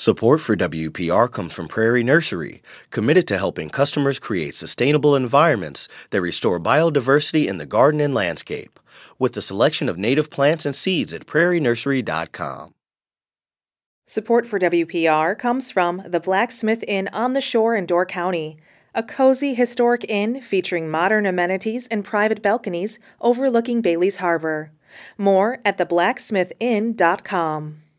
Support for WPR comes from Prairie Nursery, committed to helping customers create sustainable environments that restore biodiversity in the garden and landscape, with a selection of native plants and seeds at prairienursery.com. Support for WPR comes from the Blacksmith Inn on the Shore in Door County, a cozy historic inn featuring modern amenities and private balconies overlooking Bailey's Harbor. More at theblacksmithinn.com.